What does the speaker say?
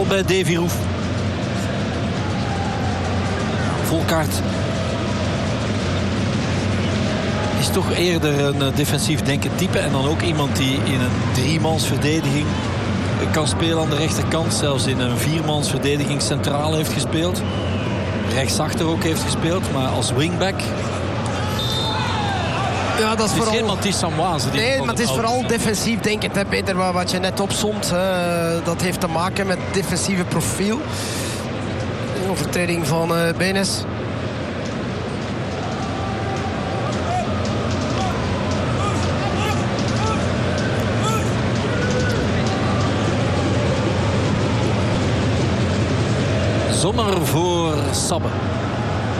bij Davy Roef. Volkaert is toch eerder een defensief denkend type. En dan ook iemand die in een 3-mansverdediging kan spelen aan de rechterkant. Zelfs in een 4-mansverdediging centraal heeft gespeeld. Rechtsachter ook heeft gespeeld. Maar als wingback... Ja, dat is het is vooral... geen Mathies Samoise. Nee, maar het is vooral defensief denkend, hè, Peter, wat je net opzomt. Dat heeft te maken met het defensieve profiel. Overtreding van Benes. Sommer voor Sabbe.